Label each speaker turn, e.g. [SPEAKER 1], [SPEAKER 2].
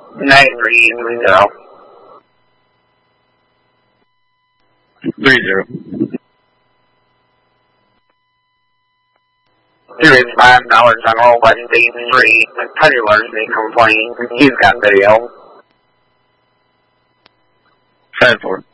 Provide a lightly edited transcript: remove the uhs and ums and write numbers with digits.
[SPEAKER 1] 9-3,
[SPEAKER 2] 3-0.
[SPEAKER 1] Here is $5 on roll button B3. Petty largely complained. He's got video.
[SPEAKER 2] 5-4.